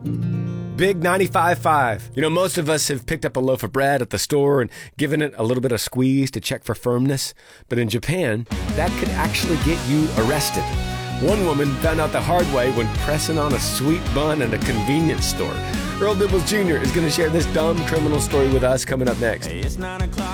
Big 95.5. You know, most of us have picked up a loaf of bread at the store and given it a little bit of squeeze to check for firmness. But in Japan, that could actually get you arrested. One woman found out the hard way when pressing on a sweet bun at a convenience store. Earl Dibbles Jr. is going to share this dumb criminal story with us coming up next. Hey, it's 9 o'clock.